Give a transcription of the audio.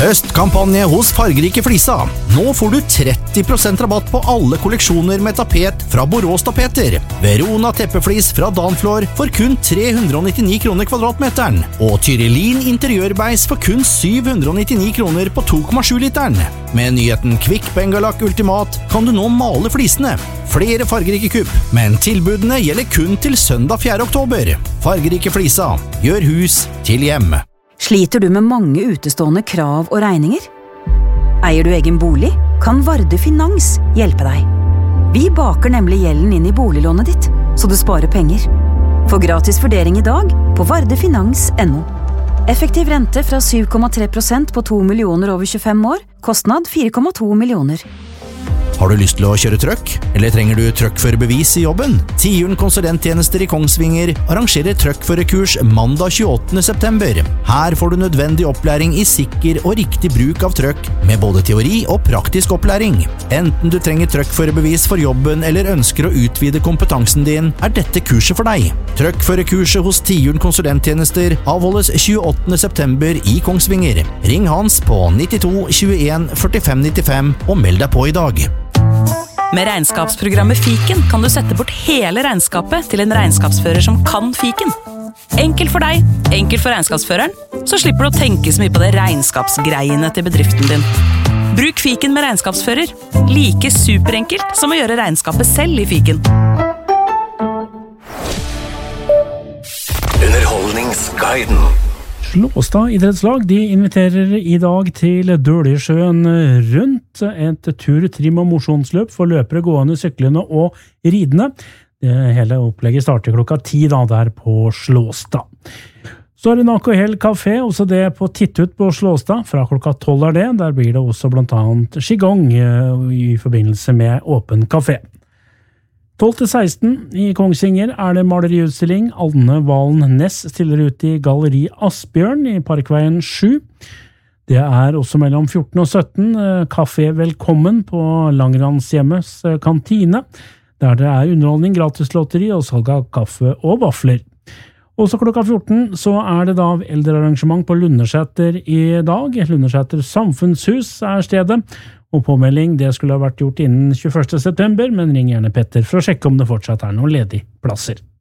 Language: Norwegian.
Høstkampanje hos Fargerike Flisa. Nå får du 30% rabatt på alle kolleksjoner med tapet fra Borås Tapeter. Verona teppeflis fra Danflor for kun 399 kroner kvadratmeteren. Og Tyrellin interiørbeis for kun 799 kroner på 2,7 literen. Med nyheten Kvikk Bengalak Ultimat kan du nå male flisene. Flere fargerike kupp, men tilbudene gjelder kun til søndag 4. oktober. Fargerike Flisa. Gjør hus til hjem. Sliter du med mange utestående krav og regninger? Eier du egen bolig? Kan Varde Finans hjelpe deg? Vi baker nemlig gjelden inn i boliglånet ditt, så du sparer penger. Få gratis vurdering i dag på vardefinans.no. Effektiv rente fra 7,3% på 2 millioner over 25 år. Kostnad 4,2 millioner. Har du lyst til å kjøre trøkk? Eller trenger du trøkkførerbevis i jobben? Tiuren konsulenttjenester i Kongsvinger arrangerer trøkkførerkurs mandag 28. september. Her får du nødvendig opplæring i sikker og riktig bruk av trøkk, med både teori og praktisk opplæring. Enten du trenger trøkkførerbevis for jobben eller ønsker å utvide kompetansen din, er dette kurset for deg. Trøkkførerkurset hos Tiuren konsulenttjenester avholdes 28. september i Kongsvinger. Ring Hans på 92 21 45 95 og meld deg på i dag. Med regnskapsprogrammet Fiken kan du sette bort hele regnskapet til en regnskapsfører som kan Fiken. Enkelt for deg, enkelt for regnskapsføreren, så slipper du å tenke så mye på det regnskapsgreiene til bedriften din. Bruk Fiken med regnskapsfører. Like superenkelt som å gjøre regnskapet selv i Fiken. Underholdningsguiden. Slåstad idrettslag, de inviterer i dag til Døljesjøen rundt, et tur, trim og mosjonsløp for løpere, gående, syklende og ridende. Det hele opplegget starter klokka 10 da, der på Slåstad. Så er det Nak og Hell Café, også det på Tittut på Slåstad, fra klokka 12 er det. Der blir det også blant annet Qigong i forbindelse med åpen kafé. 12-16 i Kongsvinger er det maleriutstilling. Anne Valen Næss stiller ut i Galleri Asbjørn i Parkveien 7. Det er også mellom 14 og 17 Kafé Velkommen på Langrandshjemmets kantine, der det er underholdning, gratislotteri og salg av kaffe og vafler. Også klokka 14 så er det da eldrearrangement på Lundersæter i dag. Lundersæter Samfunnshus er stedet, og påmelding det skulle ha vært gjort innen 21. september, men ring gjerne Petter for å sjekke om det fortsatt er noen ledige plasser.